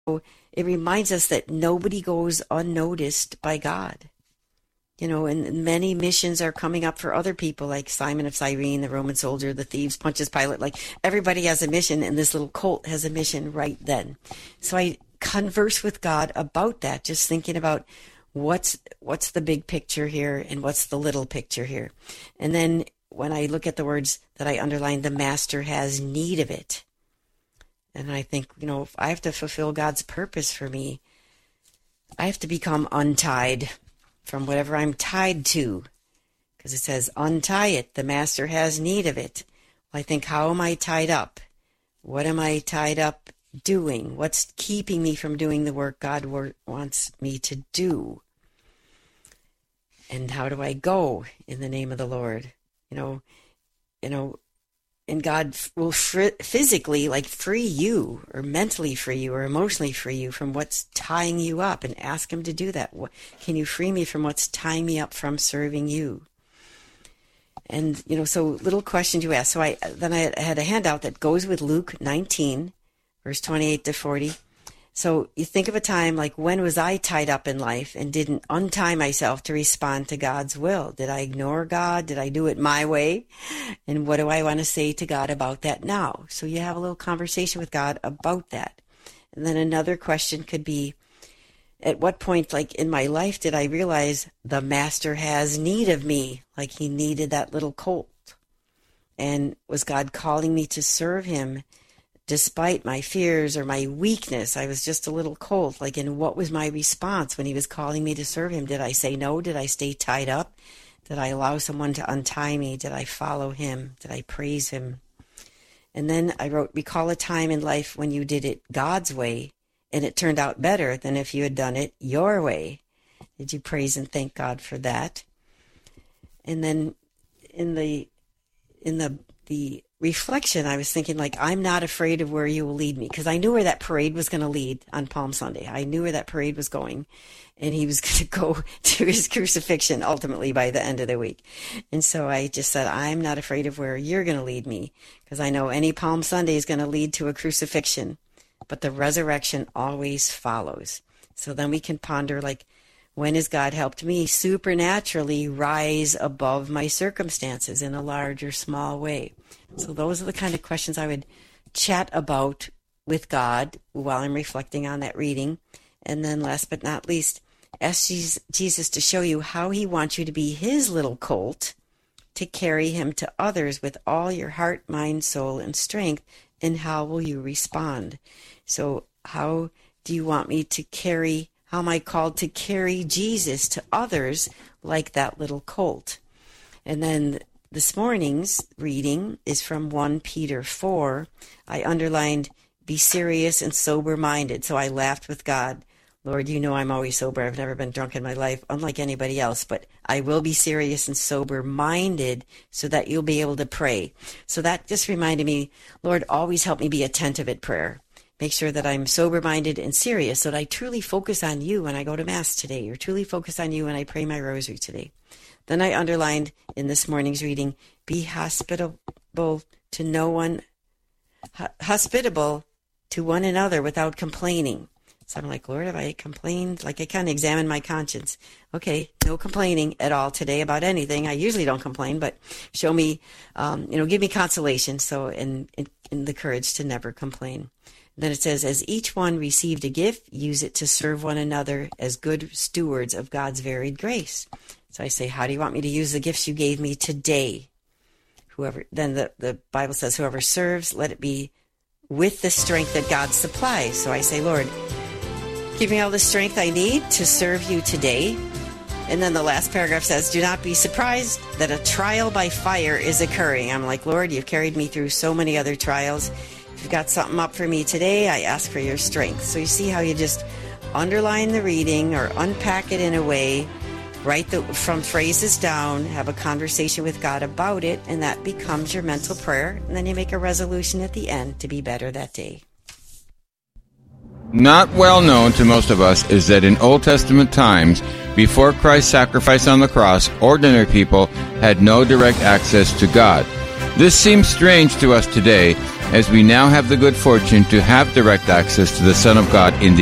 it reminds us that nobody goes unnoticed by God. And many missions are coming up for other people, like Simon of Cyrene, the Roman soldier, the thieves, Pontius Pilate. Like, everybody has a mission, and this little colt has a mission right then. So I converse with God about that, just thinking about what's the big picture here and what's the little picture here. And then when I look at the words that I underlined, the master has need of it. And I think, if I have to fulfill God's purpose for me, I have to become untied from whatever I'm tied to, because it says, untie it, the master has need of it. Well, I think, how am I tied up? What am I tied up doing? What's keeping me from doing the work God wants me to do? And how do I go in the name of the Lord? And God will physically, free you, or mentally free you, or emotionally free you from what's tying you up, and ask Him to do that. Can you free me from what's tying me up from serving you? And, so little questions you ask. So I had a handout that goes with Luke 19, verse 28 to 40. So you think of a time, when was I tied up in life and didn't untie myself to respond to God's will? Did I ignore God? Did I do it my way? And what do I want to say to God about that now? So you have a little conversation with God about that. And then another question could be, at what point, in my life, did I realize the master has need of me? Like he needed that little colt. And was God calling me to serve Him despite my fears or my weakness? I was just a little colt. And what was my response when He was calling me to serve Him? Did I say no? Did I stay tied up? Did I allow someone to untie me? Did I follow Him? Did I praise Him? And then I wrote, recall a time in life when you did it God's way, and it turned out better than if you had done it your way. Did you praise and thank God for that? And then in the reflection, I was thinking, I'm not afraid of where you will lead me, because I knew where that parade was going to lead on Palm Sunday. I knew where that parade was going, and He was going to go to His crucifixion ultimately by the end of the week. And so I just said, I'm not afraid of where you're going to lead me, because I know any Palm Sunday is going to lead to a crucifixion, but the resurrection always follows. So then we can ponder, when has God helped me supernaturally rise above my circumstances in a large or small way? So those are the kind of questions I would chat about with God while I'm reflecting on that reading. And then last but not least, ask Jesus to show you how He wants you to be His little colt to carry Him to others with all your heart, mind, soul, and strength. And how will you respond? So how do you want me to carry? How am I called to carry Jesus to others like that little colt? And then this morning's reading is from 1 Peter 4. I underlined, be serious and sober-minded. So I laughed with God. Lord, you know I'm always sober. I've never been drunk in my life, unlike anybody else. But I will be serious and sober-minded so that you'll be able to pray. So that just reminded me, Lord, always help me be attentive at prayer. Make sure that I'm sober-minded and serious, so that I truly focus on you when I go to Mass today, or truly focus on you when I pray my rosary today. Then I underlined in this morning's reading, be hospitable to one another without complaining. So I'm like, Lord, have I complained? I kind of examine my conscience. Okay, no complaining at all today about anything. I usually don't complain, but show me, give me consolation. So, and the courage to never complain. Then it says, as each one received a gift, use it to serve one another as good stewards of God's varied grace. So I say, how do you want me to use the gifts you gave me today? Then the Bible says, whoever serves, let it be with the strength that God supplies. So I say, Lord, give me all the strength I need to serve you today. And then the last paragraph says, do not be surprised that a trial by fire is occurring. I'm like, Lord, you've carried me through so many other trials. If you've got something up for me today, I ask for your strength. So you see how you just underline the reading or unpack it in a way, write from phrases down, have a conversation with God about it, and that becomes your mental prayer. And then you make a resolution at the end to be better that day. Not well known to most of us is that in Old Testament times, before Christ's sacrifice on the cross, ordinary people had no direct access to God. This seems strange to us today, as we now have the good fortune to have direct access to the Son of God in the